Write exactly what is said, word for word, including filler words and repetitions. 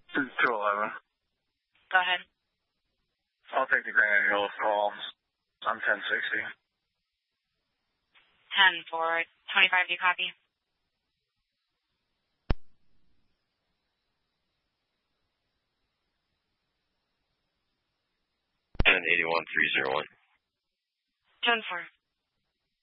two eleven. Go ahead. I'll take the Granite Hills call. I'm ten sixty. ten for twenty-five, do you copy? ten eighty-one three oh one. ten four.